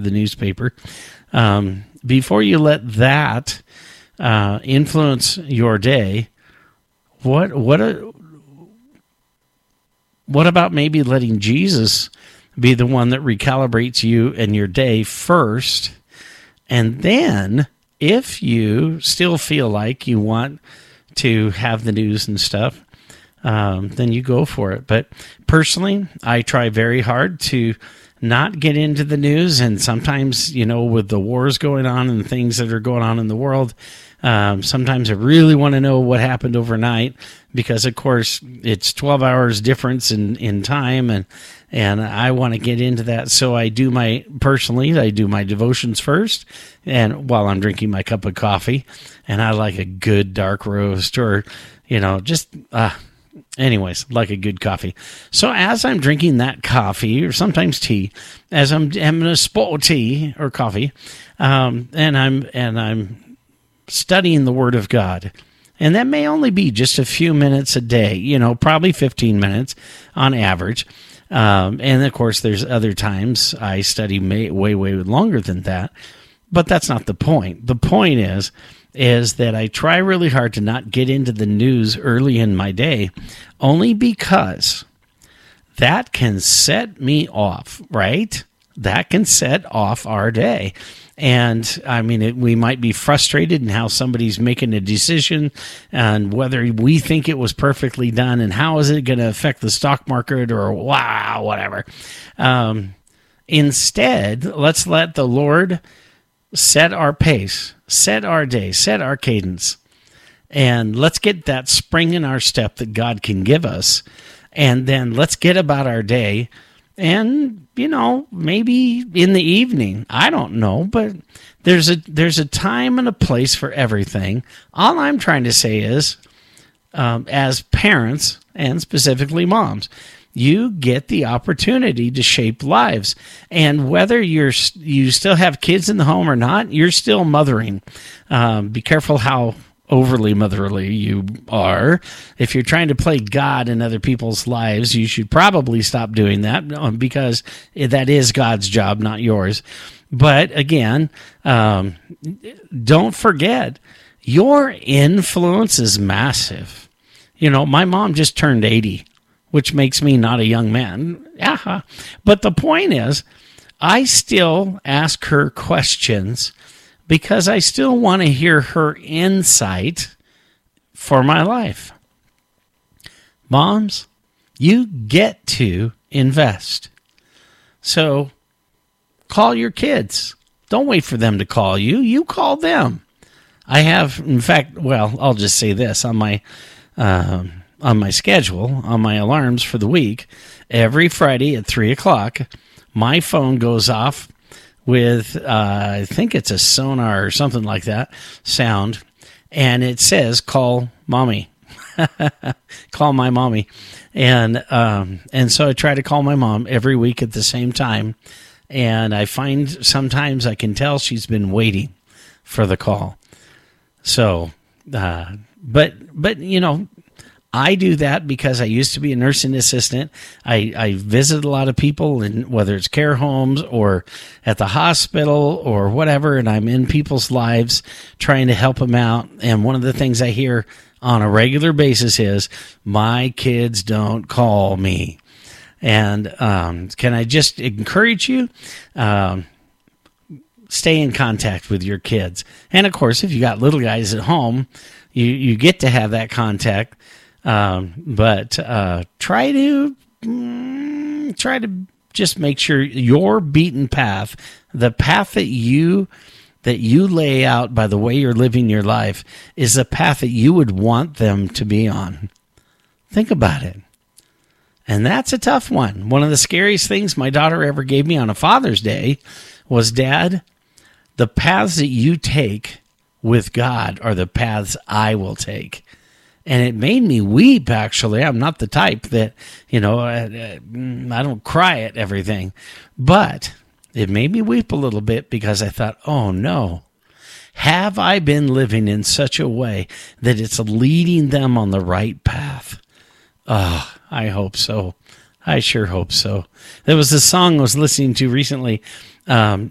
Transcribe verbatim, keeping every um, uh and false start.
the newspaper. Um, before you let that uh, influence your day, what what a, what about maybe letting Jesus be the one that recalibrates you and your day first, and then if you still feel like you want to have the news and stuff, um, then you go for it. But personally, I try very hard to not get into the news, and sometimes, you know, with the wars going on and things that are going on in the world, um, sometimes I really want to know what happened overnight, because of course it's twelve hours difference in, in time, and and I want to get into that. So I do my, personally, I do my devotions first, and while I'm drinking my cup of coffee, and I like a good dark roast, or, you know, just, uh, anyways, like a good coffee. So as I'm drinking that coffee, or sometimes tea, as I'm having a spot of tea or coffee, um, and I'm and I'm studying the Word of God, and that may only be just a few minutes a day, you know, probably fifteen minutes on average. Um, and of course, there's other times I study may, way, way longer than that, but that's not the point. The point is, is that I try really hard to not get into the news early in my day, only because that can set me off, right? That can set off our day. And I mean, it, we might be frustrated in how somebody's making a decision and whether we think it was perfectly done and how is it going to affect the stock market or wow, whatever. Um, instead, let's let the Lord set our pace, set our day, set our cadence, and let's get that spring in our step that God can give us. And then let's get about our day. And, you know, maybe in the evening, I don't know, but there's a there's a time and a place for everything. All I'm trying to say is, um, as parents, and specifically moms, you get the opportunity to shape lives. And whether you're you still have kids in the home or not, you're still mothering. Um, be careful how overly motherly you are. If you're trying to play God in other people's lives, you should probably stop doing that, because that is God's job, not yours. But again, um, don't forget, your influence is massive. You know, my mom just turned eighty, which makes me not a young man. Yeah. But the point is, I still ask her questions because I still want to hear her insight for my life. Moms, you get to invest. So call your kids. Don't wait for them to call you. You call them. I have, in fact, well, I'll just say this on my uh, on my schedule, on my alarms for the week, every Friday at three o'clock, my phone goes off with, uh, I think it's a sonar or something like that, sound, and it says, call mommy. Call my mommy. And um, and so I try to call my mom every week at the same time, and I find sometimes I can tell she's been waiting for the call. So, uh, but, but you know, I do that because I used to be a nursing assistant. I, I visit a lot of people, in, whether it's care homes or at the hospital or whatever, and I'm in people's lives trying to help them out. And one of the things I hear on a regular basis is, my kids don't call me. And um, can I just encourage you? Um, stay in contact with your kids. And, of course, if you got little guys at home, you, you get to have that contact. Um, but uh, try to mm, try to just make sure your beaten path, the path that you that you lay out by the way you're living your life, is the path that you would want them to be on. Think about it. And that's a tough one. One of the scariest things my daughter ever gave me on a Father's Day was, Dad, the paths that you take with God are the paths I will take. And it made me weep, actually. I'm not the type that, you know, I, I don't cry at everything. But it made me weep a little bit because I thought, oh, no. Have I been living in such a way that it's leading them on the right path? Oh, I hope so. I sure hope so. There was a song I was listening to recently. Um,